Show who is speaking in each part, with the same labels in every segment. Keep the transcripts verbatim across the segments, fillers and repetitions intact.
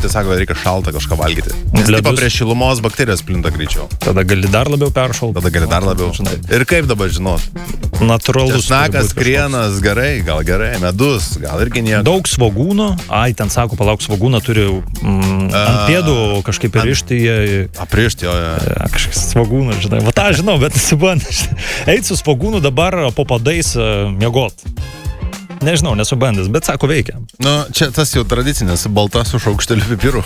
Speaker 1: daryti, sako, reikia šaltą kažką valgyti. Nes taip prie šilumos bakterijos plinta greičiau.
Speaker 2: Tada gali dar labiau peršalti.
Speaker 1: Tada gali dar labiau.
Speaker 2: Žinai.
Speaker 1: Ir kaip dabar žinot?
Speaker 2: Natūralus.
Speaker 1: Česnakas, krienas, gerai, gal gerai, medus, gal irgi nieko.
Speaker 2: Daug svogūno, ai, ten sako, palauk, svogūną turi mm, ant pėdų kažkaip įrišti jie.
Speaker 1: Aprišti, jo, jo.
Speaker 2: Ja, kažkas svogūną, žinai. Va tą žinau, bet nesibandai. Eit su svogūnu dabar po padais uh, miegot. Nežinau, nesubandęs, bet sako veikia.
Speaker 1: Nu, čia tas jau tradicinis, balta su šaukšteliu pipirų.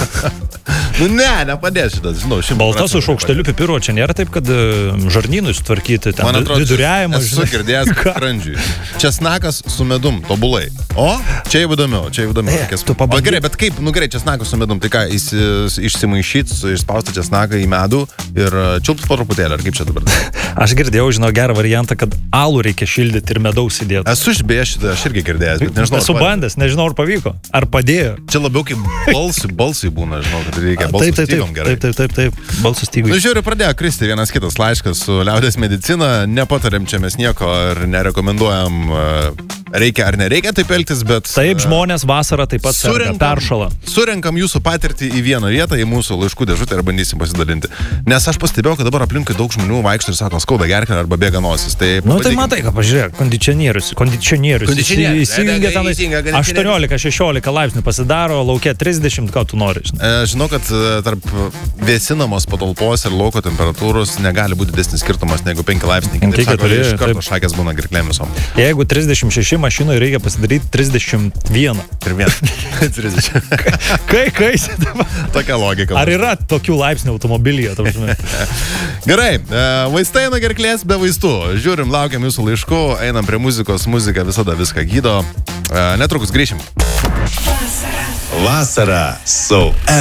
Speaker 1: Nu ne, nepadės šitas, žinau.
Speaker 2: Balta su šaukšteliu pipirų, čia nėra taip, kad žarnynui sutvarkyti, ten
Speaker 1: man atrodo,
Speaker 2: viduriavimą.
Speaker 1: Esu girdėjęs skrandžiui. Česnakas su medum, tobulai. O, čia jau įdomiau, čia jau įdomiau. E, gerai, bet kaip, nu gerai, česnakas su medum, tai ką, išsimaišyt, išspausti česnaką į medų ir čiulpt po truputėlį, ar kaip čia dabar?
Speaker 2: Aš girdėjau, žinau, gerą variantą, kad alų reikia šildyti ir medaus įdėti.
Speaker 1: Esu išbėjęs šitą, aš irgi girdėjęs, bet nežinau.
Speaker 2: Esu bandęs, nežinau, ar pavyko, ar padėjo.
Speaker 1: Čia labiau kaip balsui, balsui būna, žinau, kad reikia balsų
Speaker 2: taip, taip,
Speaker 1: stygom gerai.
Speaker 2: Taip, taip, taip, taip, balsų stygom.
Speaker 1: Nu, žiūriu, pradėjo kristi vienas kitas laiškas su liaudės medicina, nepatarėm čia mes nieko ir nerekomenduojam, reikia ar nereikia taip elgtis, bet...
Speaker 2: Taip, žmonės vasarą taip pat serga, peršala.
Speaker 1: Surenkam jūsų patirtį į vieną vietą, į mūsų laiškų dėžutę ir bandysim pasidalinti. Nes aš pastebėjau, kad dabar aplinkui daug žmonių vaikšto ir sako, skauda gerklę arba bėga nosis. Tai
Speaker 2: nu tai matai, ką pažiūrėk, kondicionierius, kondicionierius. Įsijungia ten aštuoniolika šešiolika laipsnių pasidaro, laukia trisdešimt, ką tu nori.
Speaker 1: E, žinau, kad tarp vėsinamos patalpos ir lauko temperatūros negali būti didesnis skirtumas negu penki laipsniai. Kitaip sako, iš karto šakės būna gerklėm visom.
Speaker 2: Jeigu trisdešimt šeši mašinoje reikia pasidaryti trisdešimt vieną.
Speaker 1: Ir vieną. trisdešimt.
Speaker 2: Kai, kai.
Speaker 1: Tokia logika.
Speaker 2: Ar yra tokių laipsnių automobilyje?
Speaker 1: Gerai, vaistai nuo gerklės be vaistų. Žiūrim, laukiam jūsų laiškų, einam prie muzikos, muzika visada viską gydo. Netrukus grįšim.
Speaker 3: Vasara su